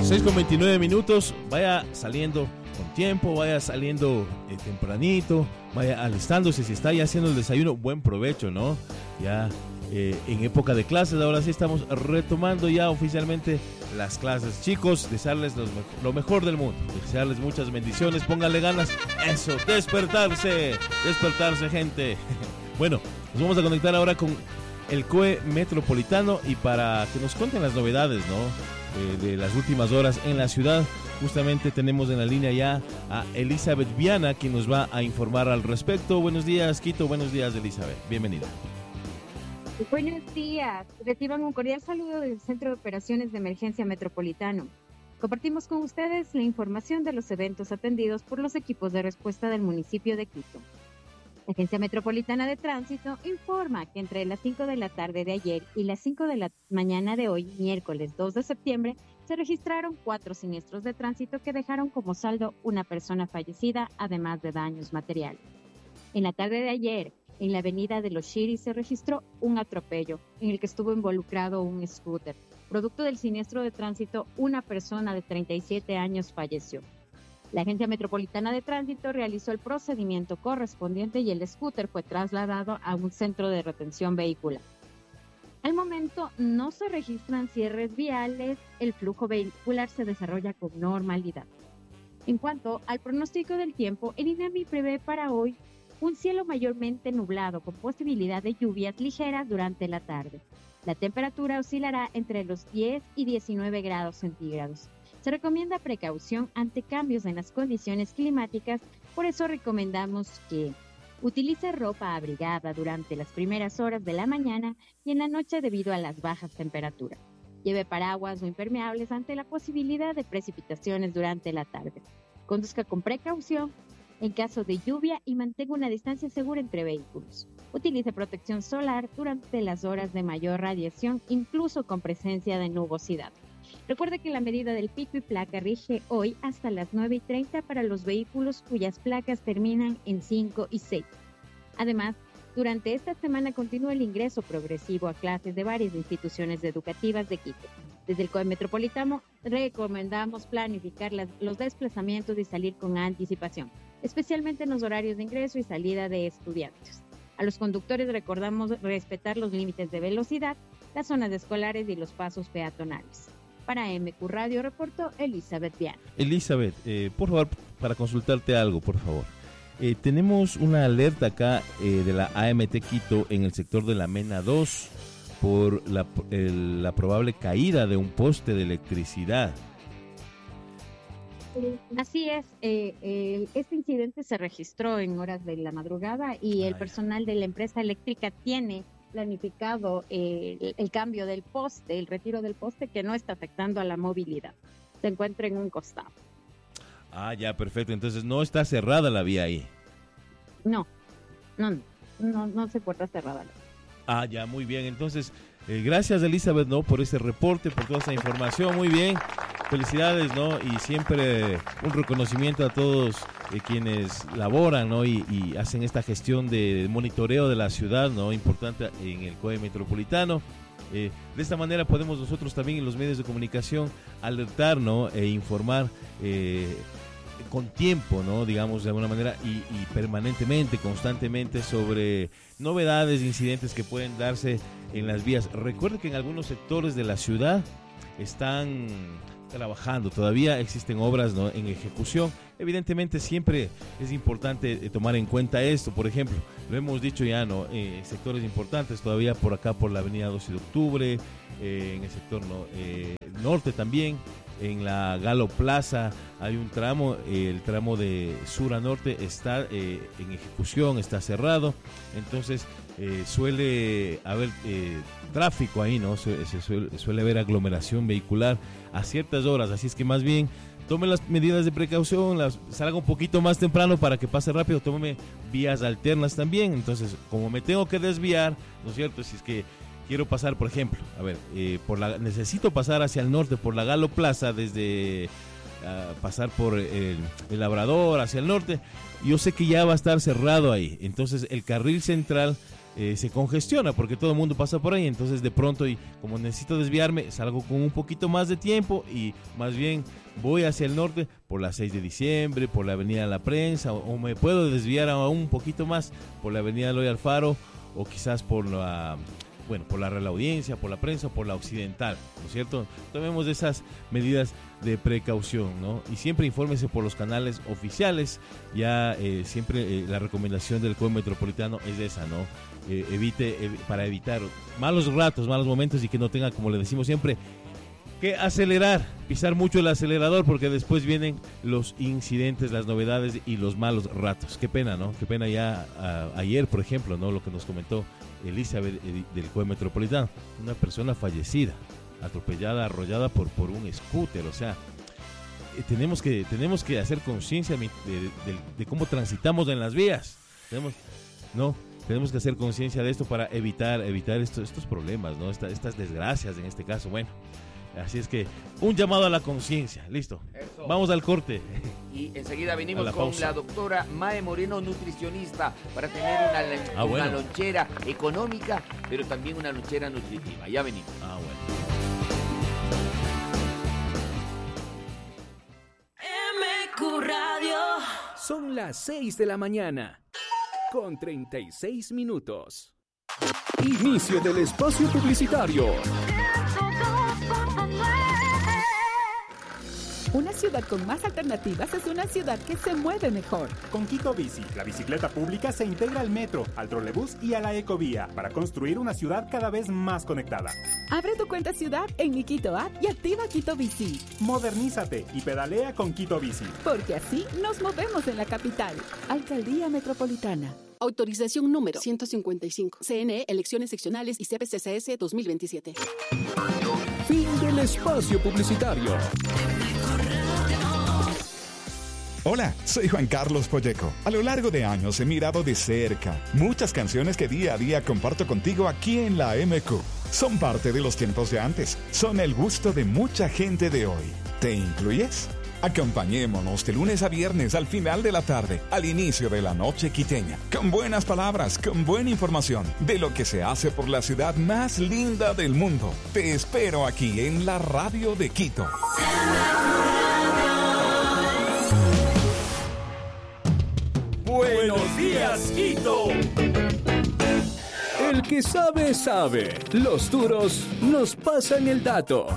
6:29. Vaya saliendo con tiempo, vaya saliendo tempranito, vaya alistándose. Si está ya haciendo el desayuno, buen provecho, ¿no? Ya en época de clases, ahora sí estamos retomando ya oficialmente las clases. Chicos, desearles lo mejor del mundo, desearles muchas bendiciones, pónganle ganas. Eso, despertarse, gente. Bueno, nos vamos a conectar ahora con el COE Metropolitano y para que nos cuenten las novedades, ¿no? De las últimas horas en la ciudad. Justamente tenemos en la línea ya a Elizabeth Viana, quien nos va a informar al respecto. Buenos días, Quito. Buenos días, Elizabeth. Bienvenida. Buenos días. Reciban un cordial saludo del Centro de Operaciones de Emergencia Metropolitano. Compartimos con ustedes la información de los eventos atendidos por los equipos de respuesta del municipio de Quito. La Agencia Metropolitana de Tránsito informa que entre las 5 de la tarde de ayer y las 5 de la mañana de hoy, miércoles 2 de septiembre, se registraron 4 siniestros de tránsito que dejaron como saldo una persona fallecida, además de daños materiales. En la tarde de ayer, en la avenida de Los Chiris se registró un atropello en el que estuvo involucrado un scooter. Producto del siniestro de tránsito, una persona de 37 años falleció. La Agencia Metropolitana de Tránsito realizó el procedimiento correspondiente y el scooter fue trasladado a un centro de retención vehicular. Al momento no se registran cierres viales, el flujo vehicular se desarrolla con normalidad. En cuanto al pronóstico del tiempo, el INEMI prevé para hoy un cielo mayormente nublado con posibilidad de lluvias ligeras durante la tarde. La temperatura oscilará entre los 10 y 19 grados centígrados. Se recomienda precaución ante cambios en las condiciones climáticas, por eso recomendamos que utilice ropa abrigada durante las primeras horas de la mañana y en la noche debido a las bajas temperaturas. Lleve paraguas o impermeables ante la posibilidad de precipitaciones durante la tarde. Conduzca con precaución en caso de lluvia y mantenga una distancia segura entre vehículos. Utilice protección solar durante las horas de mayor radiación, incluso con presencia de nubosidad. Recuerde que la medida del pico y placa rige hoy hasta las 9:30 para los vehículos cuyas placas terminan en 5 y 6. Además, durante esta semana continúa el ingreso progresivo a clases de varias instituciones educativas de Quito. Desde el COE Metropolitano recomendamos planificar los desplazamientos y salir con anticipación, especialmente en los horarios de ingreso y salida de estudiantes. A los conductores recordamos respetar los límites de velocidad, las zonas escolares y los pasos peatonales. Para MQ Radio reportó Elizabeth Viana. Elizabeth, por favor, para consultarte algo, por favor. Tenemos una alerta acá de la AMT Quito en el sector de la Mena 2 por la probable caída de un poste de electricidad. Así es, este incidente se registró en horas de la madrugada y el personal de la empresa eléctrica tiene planificado el cambio del poste, el retiro del poste que no está afectando a la movilidad. Se encuentra en un costado. Ah, ya, perfecto. Entonces no está cerrada la vía ahí. No se encuentra cerrada. Ah, ya, muy bien. Entonces, gracias Elizabeth, ¿no? Por ese reporte, por toda esa información. Muy bien. Felicidades, ¿no? Y siempre un reconocimiento a todos quienes laboran, ¿no? Y hacen esta gestión de monitoreo de la ciudad, ¿no? Importante en el COE Metropolitano. De esta manera podemos nosotros también en los medios de comunicación alertar, ¿no? E informar con tiempo, ¿no? Digamos de alguna manera y permanentemente, constantemente sobre novedades, incidentes que pueden darse en las vías. Recuerde que en algunos sectores de la ciudad están trabajando, todavía existen obras, ¿no? En ejecución. Evidentemente siempre es importante tomar en cuenta esto. Por ejemplo, lo hemos dicho ya, ¿no? Sectores importantes todavía por acá, por la avenida 12 de octubre, en el sector norte también, en la Galo Plaza hay un tramo, el tramo de sur a norte está en ejecución, está cerrado, entonces suele haber tráfico ahí, ¿no? Suele haber aglomeración vehicular a ciertas horas, así es que más bien tome las medidas de precaución, salga un poquito más temprano para que pase rápido, tome vías alternas también. Entonces, como me tengo que desviar, ¿no es cierto? Si es que quiero pasar, por ejemplo, necesito pasar hacia el norte por la Galo Plaza, desde pasar por el Labrador hacia el norte, yo sé que ya va a estar cerrado ahí, entonces el carril central se congestiona porque todo el mundo pasa por ahí, entonces de pronto, y como necesito desviarme, salgo con un poquito más de tiempo y más bien voy hacia el norte por la 6 de diciembre, por la avenida La Prensa, o me puedo desviar aún un poquito más por la avenida Eloy Alfaro, o quizás por la Real Audiencia, por la Prensa o por la Occidental, ¿no es cierto? Tomemos esas medidas de precaución, ¿no? Y siempre infórmese por los canales oficiales, ya siempre la recomendación del COE Metropolitano es esa, ¿no? Para evitar malos ratos, malos momentos y que no tenga, como le decimos siempre, que acelerar, pisar mucho el acelerador porque después vienen los incidentes, las novedades y los malos ratos. Qué pena, ¿no? Qué pena ya ayer, por ejemplo, ¿no? Lo que nos comentó Elizabeth del COE Metropolitano, una persona fallecida, atropellada, arrollada por un scooter, o sea, tenemos que hacer conciencia de cómo transitamos en las vías. Tenemos que hacer conciencia de esto para evitar estos problemas, ¿no? Estas desgracias en este caso. Bueno, así es que un llamado a la conciencia. Listo. Eso. Vamos al corte. Y enseguida venimos con la doctora Mae Moreno, nutricionista, para tener una lonchera económica, pero también una lonchera nutritiva. Ya venimos. Bueno. MQ Radio. Son las 6 de la mañana, con 36 minutos. Inicio del espacio publicitario. Una ciudad con más alternativas es una ciudad que se mueve mejor. Con Quito Bici, la bicicleta pública se integra al metro, al trolebús y a la ecovía para construir una ciudad cada vez más conectada. Abre tu cuenta ciudad en mi Quito App y activa Quito Bici. Modernízate y pedalea con Quito Bici. Porque así nos movemos en la capital. Alcaldía Metropolitana. Autorización número 155. CNE, Elecciones Seccionales y CPCCS 2027. Fin del espacio publicitario. Hola, soy Juan Carlos Polleco. A lo largo de años he mirado de cerca muchas canciones que día a día comparto contigo aquí en la MQ. Son parte de los tiempos de antes. Son el gusto de mucha gente de hoy. ¿Te incluyes? Acompañémonos de lunes a viernes al final de la tarde, al inicio de la noche quiteña, con buenas palabras, con buena información de lo que se hace por la ciudad más linda del mundo. Te espero aquí en la radio de Quito. Buenos días, Quito. El que sabe, sabe. Los duros nos pasan el dato.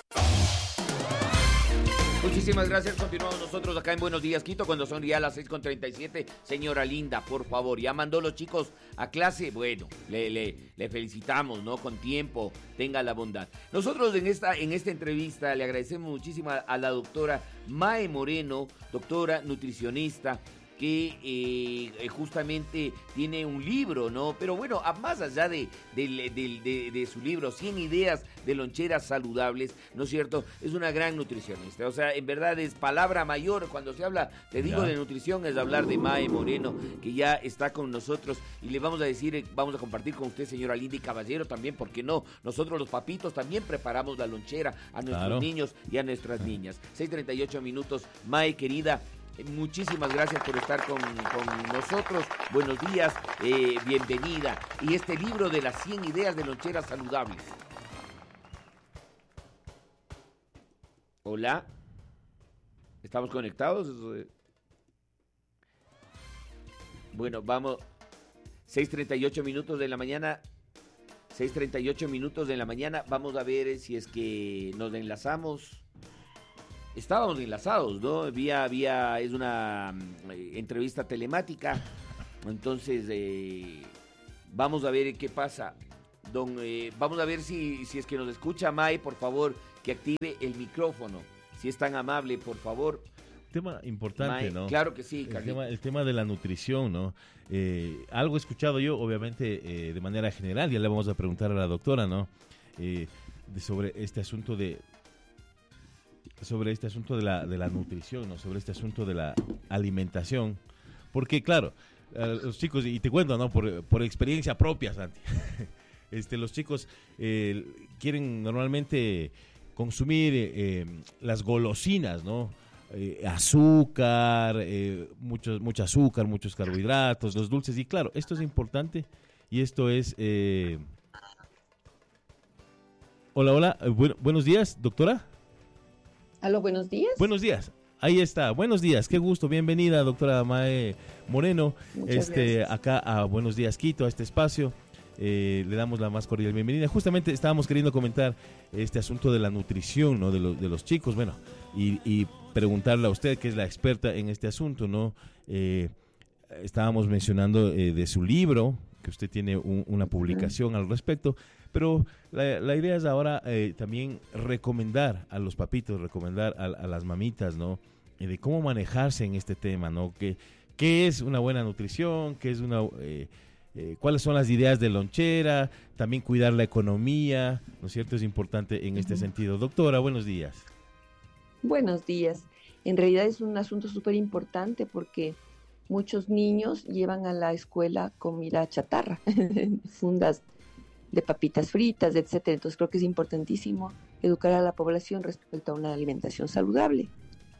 Muchísimas gracias. Continuamos nosotros acá en Buenos Días, Quito, cuando son ya las 6:37. Señora linda, por favor, ya mandó los chicos a clase. Bueno, le felicitamos, ¿no? Con tiempo, tenga la bondad. Nosotros en esta entrevista le agradecemos muchísimo a la doctora Mae Moreno, doctora nutricionista, que justamente tiene un libro, ¿no? Pero bueno, más allá de su libro, 100 ideas de loncheras saludables, ¿no es cierto? Es una gran nutricionista. O sea, en verdad es palabra mayor cuando se habla, te digo, de nutrición, es hablar de Mae Moreno, que ya está con nosotros, y le vamos a decir, vamos a compartir con usted, señora Linda y caballero, también, ¿por qué no? Nosotros los papitos también preparamos la lonchera a nuestros niños y a nuestras niñas. 6:38 minutos, Mae querida, muchísimas gracias por estar con nosotros. Buenos días, bienvenida. Y este libro de las 100 ideas de loncheras saludables. Hola. ¿Estamos conectados? Bueno, vamos. 6:38 minutos de la mañana. 6:38 minutos de la mañana. Vamos a ver si es que nos enlazamos. Estábamos enlazados, ¿no? Es una entrevista telemática. Entonces, vamos a ver qué pasa. Vamos a ver si es que nos escucha Mae, por favor, que active el micrófono. Si es tan amable, por favor. Tema importante, Mae, ¿no? Claro que sí, el tema de la nutrición, ¿no? Algo he escuchado yo, obviamente, de manera general, ya le vamos a preguntar a la doctora, ¿no? Sobre este asunto de la nutrición, ¿no? Sobre este asunto de la alimentación, porque claro, los chicos, y te cuento, ¿no? Por experiencia propia, Santi, los chicos quieren normalmente consumir las golosinas, ¿no? Azúcar, mucho azúcar, muchos carbohidratos, los dulces, y claro, esto es importante y esto es... Hola, buenos días, doctora. Aló, buenos días. Buenos días. Ahí está, buenos días, qué gusto, bienvenida doctora Mae Moreno, Gracias. acá a Buenos Días Quito, a este espacio, le damos la más cordial bienvenida. Justamente estábamos queriendo comentar este asunto de la nutrición, ¿no? de los chicos, bueno, y preguntarle a usted, que es la experta en este asunto, ¿no? Estábamos mencionando de su libro, que usted tiene una publicación al respecto, pero la idea es ahora también recomendar a los papitos, recomendar a las mamitas, ¿no? De cómo manejarse en este tema, ¿no? ¿Qué es una buena nutrición? ¿Qué es cuáles son las ideas de lonchera? También cuidar la economía, ¿no es cierto? Es importante en este sentido. Doctora, buenos días. Buenos días. En realidad es un asunto súper importante porque muchos niños llevan a la escuela comida chatarra, fundas de papitas fritas, etcétera. Entonces creo que es importantísimo educar a la población respecto a una alimentación saludable.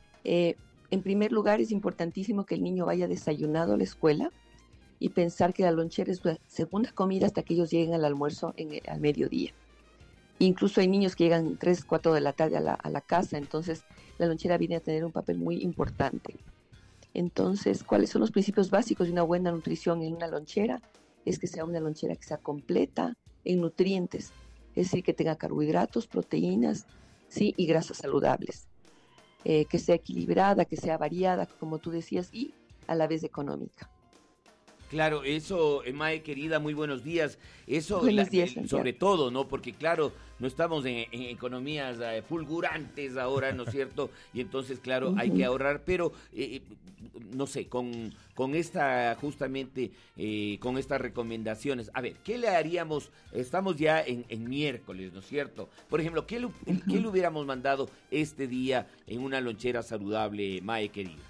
En primer lugar, es importantísimo que el niño vaya desayunado a la escuela y pensar que la lonchera es la segunda comida hasta que ellos lleguen al almuerzo al mediodía. Incluso hay niños que llegan 3, 4 de la tarde a la casa, entonces la lonchera viene a tener un papel muy importante. Entonces, ¿cuáles son los principios básicos de una buena nutrición en una lonchera? Es que sea una lonchera que sea completa en nutrientes, es decir, que tenga carbohidratos, proteínas, ¿sí? Y grasas saludables, que sea equilibrada, que sea variada, como tú decías, y a la vez económica. Claro, eso, Mae querida, muy buenos días. Eso, buenos días, sobre todo, ¿no? Porque claro, no estamos en economías fulgurantes ahora, ¿no es cierto? Y entonces, claro, hay que ahorrar, pero no sé, con esta, justamente, con estas recomendaciones. A ver, ¿qué le haríamos? Estamos ya en miércoles, ¿no es cierto? Por ejemplo, ¿qué le hubiéramos mandado este día en una lonchera saludable, Mae querida?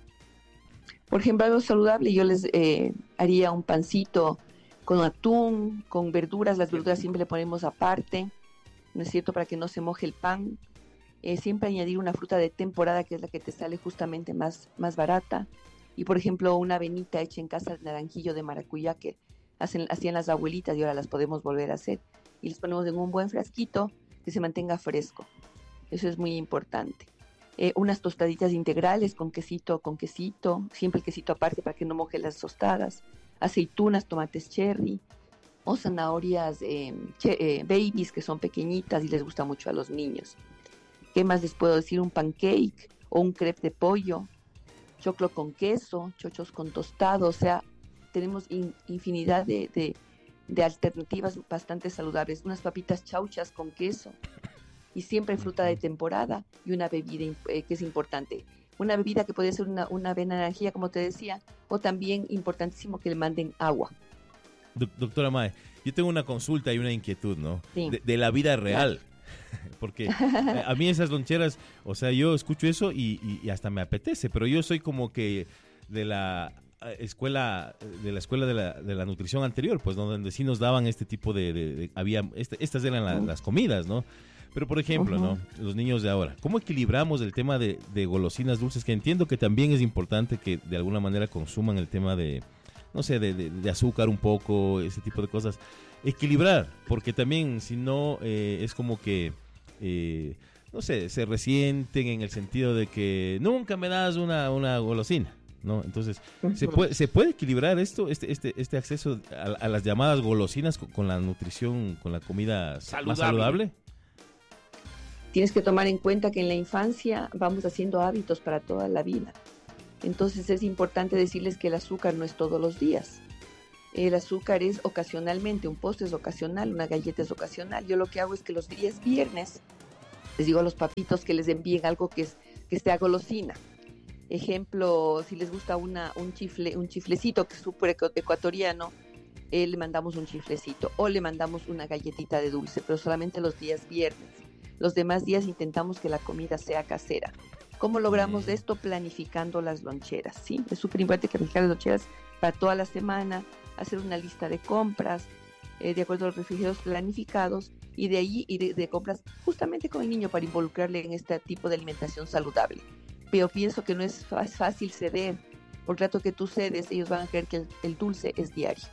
Por ejemplo, algo saludable, yo les haría un pancito con atún, con verduras. Las verduras siempre le ponemos aparte, ¿no es cierto?, para que no se moje el pan. Siempre añadir una fruta de temporada, que es la que te sale justamente más barata. Y, por ejemplo, una avenita hecha en casa de naranjillo de maracuyá que hacían las abuelitas y ahora las podemos volver a hacer. Y les ponemos en un buen frasquito que se mantenga fresco. Eso es muy importante. Unas tostaditas integrales con quesito, siempre el quesito aparte para que no moje las tostadas, aceitunas, tomates cherry, o zanahorias babies, que son pequeñitas y les gusta mucho a los niños. ¿Qué más les puedo decir? Un pancake o un crepe de pollo, choclo con queso, chochos con tostado. O sea, tenemos infinidad de alternativas bastante saludables. Unas papitas chauchas con queso. Y siempre fruta de temporada y una bebida que es importante. Una bebida que puede ser una avena naranja, como te decía, o también importantísimo que le manden agua. Doctora Mae, yo tengo una consulta y una inquietud, ¿no? Sí. De la vida real. Porque a mí esas loncheras, o sea, yo escucho eso y hasta me apetece, pero yo soy como que de la escuela de la nutrición anterior, pues donde sí nos daban este tipo estas eran las comidas, ¿no? Pero, por ejemplo, ¿no? Los niños de ahora, ¿cómo equilibramos el tema de golosinas dulces? Que entiendo que también es importante que de alguna manera consuman el tema de, no sé, de azúcar un poco, ese tipo de cosas. Equilibrar, porque también si no es como que, no sé, se resienten en el sentido de que nunca me das una golosina, ¿no? Entonces, ¿se puede equilibrar este acceso a las llamadas golosinas con la nutrición, con la comida más saludable? Tienes que tomar en cuenta que en la infancia vamos haciendo hábitos para toda la vida. Entonces es importante decirles que el azúcar no es todos los días. El azúcar es ocasionalmente, un postre es ocasional, una galleta es ocasional. Yo lo que hago es que los días viernes les digo a los papitos que les envíen algo que sea golosina. Ejemplo, si les gusta un chiflecito que es súper ecuatoriano, le mandamos un chiflecito o le mandamos una galletita de dulce, pero solamente los días viernes. Los demás días intentamos que la comida sea casera. ¿Cómo logramos esto? Planificando las loncheras, ¿sí? Es súper importante planificar las loncheras para toda la semana, hacer una lista de compras, de acuerdo a los refrigerios planificados, y de ahí ir de compras justamente con el niño para involucrarle en este tipo de alimentación saludable. Pero pienso que no es fácil ceder. Por el rato que tú cedes, ellos van a creer que el dulce es diario.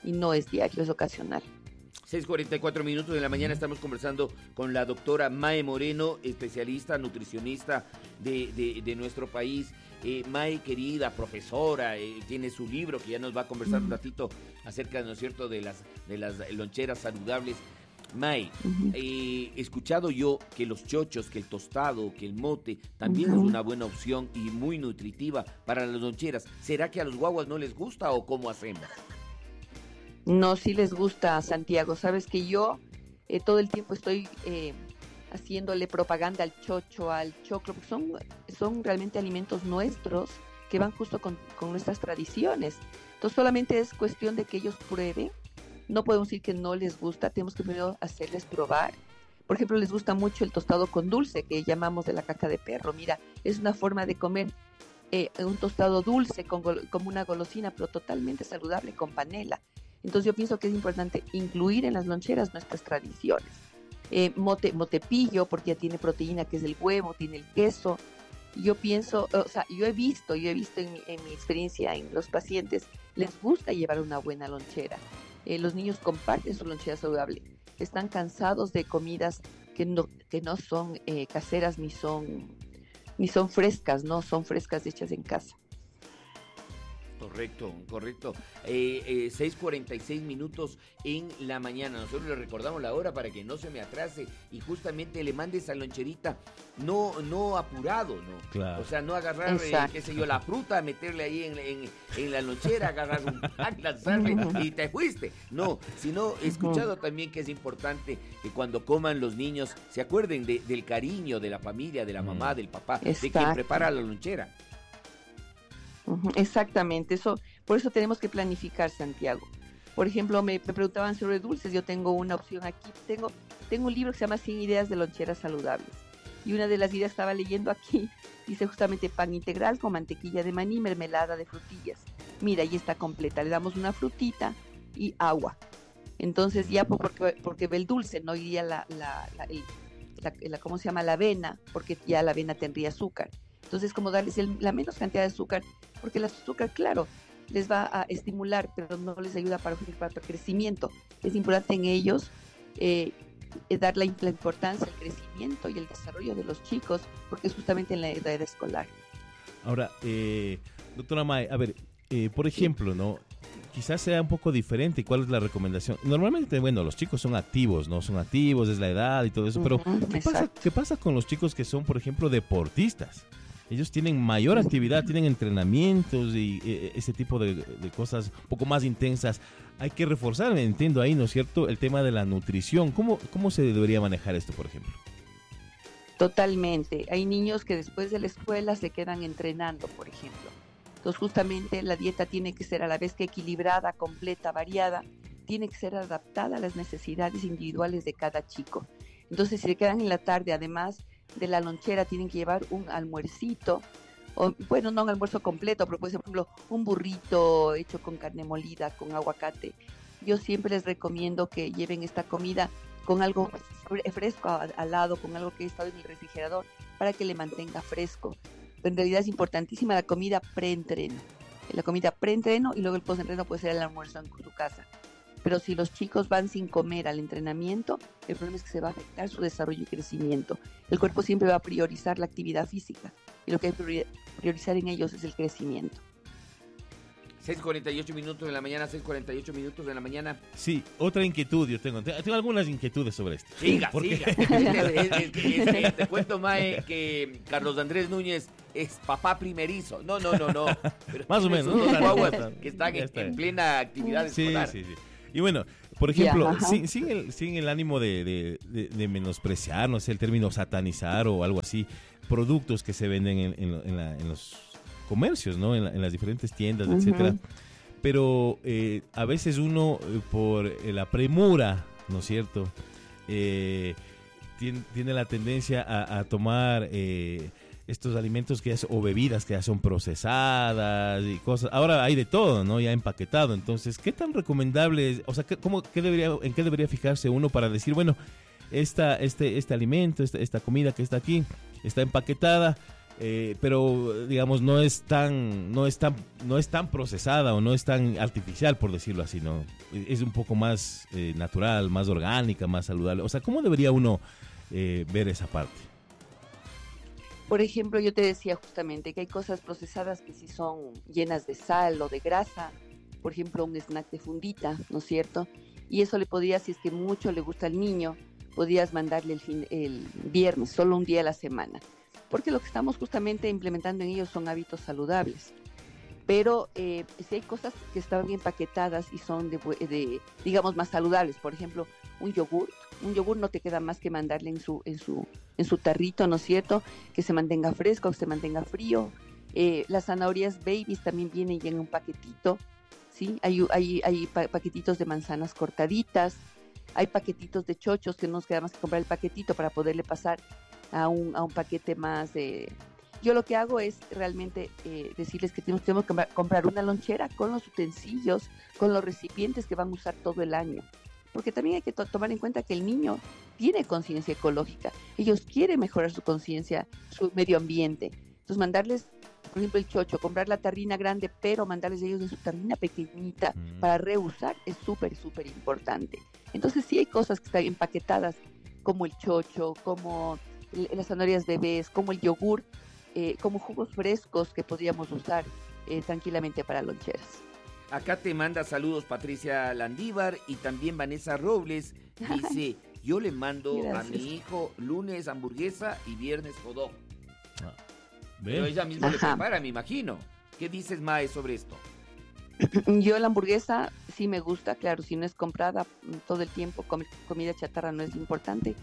y no es diario, es ocasional. 6:44 minutos de la mañana, estamos conversando con la doctora Mae Moreno, especialista, nutricionista de nuestro país. Mae, querida profesora, tiene su libro que ya nos va a conversar un ratito acerca, ¿no es cierto?, de las loncheras saludables. Mae, he escuchado yo que los chochos, que el tostado, que el mote también es una buena opción y muy nutritiva para las loncheras. ¿Será que a los guaguas no les gusta o cómo hacemos? No, sí les gusta, Santiago. Sabes que yo todo el tiempo estoy haciéndole propaganda al chocho, al choclo, porque son realmente alimentos nuestros que van justo con nuestras tradiciones. Entonces solamente es cuestión de que ellos prueben. No podemos decir que no les gusta, tenemos que primero hacerles probar. Por ejemplo, les gusta mucho el tostado con dulce, que llamamos de la caca de perro. Mira, es una forma de comer un tostado dulce como una golosina, pero totalmente saludable con panela. Entonces yo pienso que es importante incluir en las loncheras nuestras tradiciones. Motepillo, porque ya tiene proteína, que es el huevo, tiene el queso. Yo pienso, yo he visto en mi experiencia en los pacientes, les gusta llevar una buena lonchera. Los niños comparten su lonchera saludable. Están cansados de comidas que no son caseras ni son frescas, no son frescas hechas en casa. Correcto. 6:46 minutos en la mañana. Nosotros le recordamos la hora para que no se me atrase y justamente le mande esa loncherita no apurado, ¿no? Claro. O sea, no agarrar, la fruta, meterle ahí en la lonchera, agarrar un pan, lanzarle y te fuiste. No, sino he escuchado también que es importante que cuando coman los niños se acuerden del cariño de la familia, de la mamá, del papá, de quien prepara la lonchera. Exactamente, por eso tenemos que planificar, Santiago. Por ejemplo, me preguntaban sobre dulces. Yo tengo una opción aquí. Tengo un libro que se llama 100 ideas de loncheras saludables. Y una de las ideas que estaba leyendo aquí dice justamente pan integral con mantequilla de maní, mermelada de frutillas. Mira, ahí está completa. Le damos una frutita y agua. Entonces ya porque el dulce no iría ¿cómo se llama? La avena, porque ya la avena tendría azúcar. Entonces, como darles la menos cantidad de azúcar, porque el azúcar, claro, les va a estimular, pero no les ayuda para el crecimiento. Es importante en ellos dar la importancia al crecimiento y el desarrollo de los chicos, porque es justamente en la edad escolar. Ahora, doctora Mae, a ver, por ejemplo, ¿no? Quizás sea un poco diferente. ¿Cuál es la recomendación? Normalmente, bueno, los chicos son activos, ¿no? Son activos, es la edad y todo eso, pero ¿qué pasa con los chicos que son, por ejemplo, deportistas? Ellos tienen mayor actividad, tienen entrenamientos y ese tipo de cosas un poco más intensas. Hay que reforzar, entiendo ahí, ¿no es cierto?, el tema de la nutrición. ¿Cómo se debería manejar esto, por ejemplo? Totalmente. Hay niños que después de la escuela se quedan entrenando, por ejemplo. Entonces, justamente la dieta tiene que ser a la vez que equilibrada, completa, variada, tiene que ser adaptada a las necesidades individuales de cada chico. Entonces, si se quedan en la tarde, además de la lonchera, tienen que llevar un almuercito, o bueno, no un almuerzo completo, pero puede ser, por ejemplo, un burrito hecho con carne molida, con aguacate. Yo siempre les recomiendo que lleven esta comida con algo fresco al lado, con algo que ha estado en el refrigerador, para que le mantenga fresco. En realidad es importantísima la comida pre-entreno. La comida pre-entreno y luego el post-entreno puede ser el almuerzo en tu casa. Pero si los chicos van sin comer al entrenamiento, el problema es que se va a afectar su desarrollo y crecimiento. El cuerpo siempre va a priorizar la actividad física y lo que hay que priorizar en ellos es el crecimiento. 6:48 minutos de la mañana, 6:48 minutos de la mañana. Sí, otra inquietud yo tengo algunas inquietudes sobre esto. Siga. Te cuento, Mae, que Carlos Andrés Núñez es papá primerizo. No. Pero más o menos. Unos guaguas que están en plena actividad escolar. Sí. Y bueno, por ejemplo, sin el ánimo de menospreciar, no sé, el término satanizar o algo así, productos que se venden en los comercios, ¿no? En las diferentes tiendas, etcétera. Pero a veces uno, por la premura, ¿no es cierto?, tiene la tendencia a tomar estos alimentos o bebidas que ya son procesadas y cosas. Ahora hay de todo, ¿no? Ya empaquetado. Entonces, ¿qué tan recomendable es? O sea, ¿en qué debería fijarse uno para decir, bueno, este alimento, esta comida que está aquí, está empaquetada, pero digamos no es tan procesada o no es tan artificial, por decirlo así, ¿no? Es un poco más natural, más orgánica, más saludable. O sea, ¿cómo debería uno ver esa parte? Por ejemplo, yo te decía justamente que hay cosas procesadas que sí son llenas de sal o de grasa. Por ejemplo, un snack de fundita, ¿no es cierto? Y eso le podrías, si es que mucho le gusta al niño, podrías mandarle el viernes, solo un día a la semana. Porque lo que estamos justamente implementando en ellos son hábitos saludables. Pero si hay cosas que están bien empaquetadas y son digamos, más saludables. Por ejemplo, un yogur no te queda más que mandarle en su tarrito, ¿no es cierto? Que se mantenga fresco, que se mantenga frío. Las zanahorias babies también vienen ya en un paquetito, ¿sí? Hay paquetitos de manzanas cortaditas, hay paquetitos de chochos que no nos queda más que comprar el paquetito para poderle pasar a un paquete más de... Yo lo que hago es realmente decirles que tenemos que comprar una lonchera con los utensilios, con los recipientes que van a usar todo el año. Porque también hay que tomar en cuenta que el niño tiene conciencia ecológica. Ellos quieren mejorar su conciencia, su medio ambiente. Entonces mandarles, por ejemplo, el chocho, comprar la tarrina grande, pero mandarles ellos en su tarrina pequeñita para reusar es súper, súper importante. Entonces sí hay cosas que están empaquetadas, como el chocho, como las zanahorias bebés, como el yogur, como jugos frescos que podríamos usar tranquilamente para loncheras. Acá te manda saludos Patricia Landívar y también Vanessa Robles. Dice, yo le mando a mi hijo lunes hamburguesa y viernes hot dog. Pero ella misma le prepara, me imagino. ¿Qué dices, Mae, sobre esto? Yo la hamburguesa sí me gusta, claro, si no es comprada todo el tiempo, comida chatarra no es importante.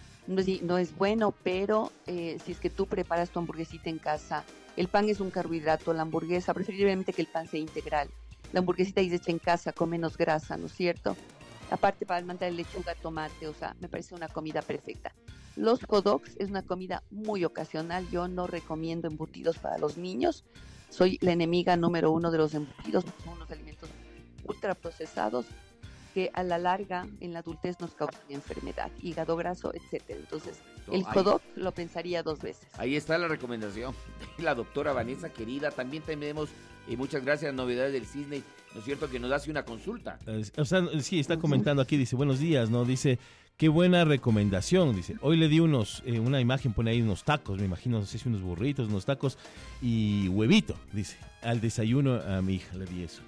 No es bueno, pero si es que tú preparas tu hamburguesita en casa, el pan es un carbohidrato, la hamburguesa, preferiblemente que el pan sea integral. La hamburguesita es hecha en casa con menos grasa, ¿no es cierto? Aparte para mandar lechuga, tomate, o sea, me parece una comida perfecta. Los hot dogs es una comida muy ocasional, yo no recomiendo embutidos para los niños. Soy la enemiga número 1 de los embutidos, son unos alimentos ultraprocesados que a la larga en la adultez nos causan enfermedad, hígado graso, etcétera. Entonces, el hot dog lo pensaría 2 veces. Ahí está la recomendación de la doctora Vanessa, querida. También tenemos, muchas gracias, novedades del Cisne, ¿no es cierto?, que nos hace una consulta. O sea, sí, está comentando aquí, dice, buenos días, ¿no? Dice, qué buena recomendación, dice, hoy le di una imagen, pone ahí unos tacos, me imagino, no sé si unos burritos, unos tacos y huevito, dice, al desayuno a mi hija le di eso.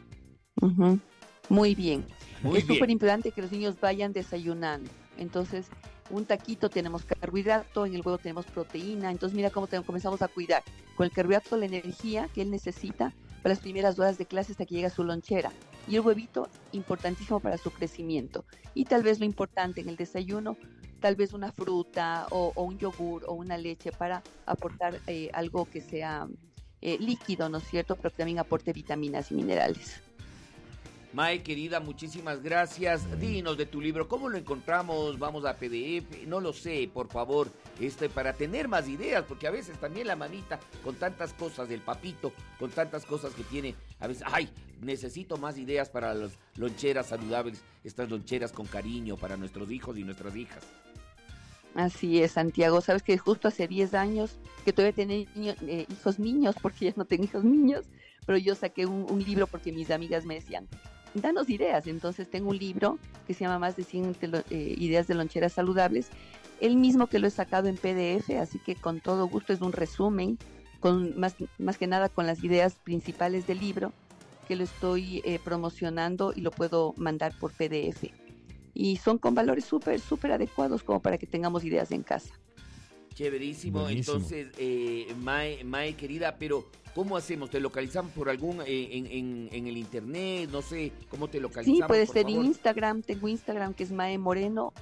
Muy bien. Es súper importante que los niños vayan desayunando. Entonces, un taquito tenemos carbohidrato, en el huevo tenemos proteína. Entonces, mira cómo comenzamos a cuidar. Con el carbohidrato, la energía que él necesita para las primeras horas de clase hasta que llega a su lonchera. Y el huevito, importantísimo para su crecimiento. Y tal vez lo importante en el desayuno, tal vez una fruta o un yogur o una leche para aportar algo que sea líquido, ¿no es cierto? Pero que también aporte vitaminas y minerales. Mae, querida, muchísimas gracias. Dinos de tu libro, ¿cómo lo encontramos? Vamos a PDF, no lo sé, por favor, para tener más ideas, porque a veces también la mamita, con tantas cosas, el papito, con tantas cosas que tiene, a veces, necesito más ideas para las loncheras saludables, estas loncheras con cariño para nuestros hijos y nuestras hijas. Así es, Santiago. Sabes que justo hace 10 años que todavía tenía hijos niños, porque ya no tengo hijos niños, pero yo saqué un libro porque mis amigas me decían, danos ideas. Entonces tengo un libro que se llama Más de 100 ideas de loncheras saludables, el mismo que lo he sacado en PDF, así que con todo gusto es un resumen, con más que nada con las ideas principales del libro, que lo estoy promocionando y lo puedo mandar por PDF. Y son con valores súper, súper adecuados como para que tengamos ideas en casa. Chéverísimo. Buenísimo. Entonces, Mae, querida, pero ¿cómo hacemos? ¿Te localizamos por algún, en el internet? No sé, ¿cómo te localizamos? Sí, puede ser en Instagram. Tengo Instagram que es Mae Moreno,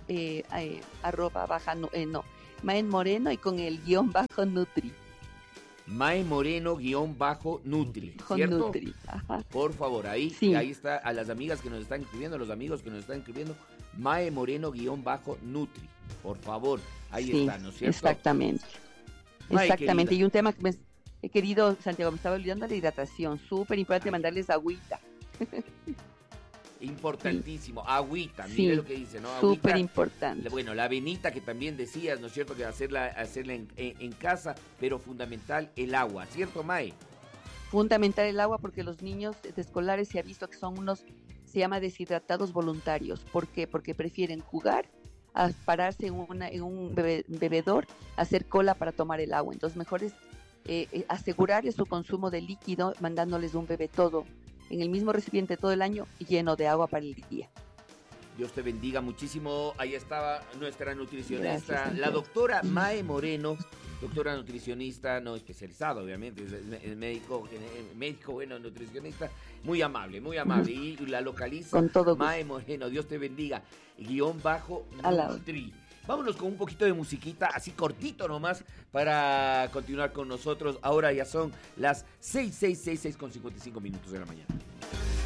Mae Moreno y con el _Nutri. Mae Moreno _Nutri, ¿cierto? Nutri, ajá. Por favor, ahí está, a las amigas que nos están escribiendo, a los amigos que nos están escribiendo, Mae Moreno _Nutri, por favor, ahí está, ¿no es cierto? Exactamente. Mae, exactamente, querida. Y un tema que he querido, Santiago, me estaba olvidando, la hidratación, súper importante mandarles agüita. Importantísimo. Agüita, Sí, mire lo que dice, ¿no? súper Agüita. importante. Bueno, la avenita que también decías, ¿no es cierto? Que hacerla en casa, pero fundamental el agua, ¿cierto, Mae? Fundamental el agua porque los niños de escolares se ha visto que son unos, se llama deshidratados voluntarios. ¿Por qué? Porque prefieren jugar a pararse en un bebedor, hacer cola para tomar el agua. Entonces mejor es asegurarles su consumo de líquido mandándoles un bebé todo en el mismo recipiente todo el año y lleno de agua para el día. Dios te bendiga muchísimo. Ahí estaba nuestra nutricionista, Gracias, la doctora Mae Moreno, doctora nutricionista, no especializada, obviamente, es médico, bueno, nutricionista, muy amable, y la localiza con todo gusto. Mae Moreno, Dios te bendiga, _Nutri. Vámonos con un poquito de musiquita, así cortito nomás, para continuar con nosotros. Ahora ya son las 6:55 minutos de la mañana.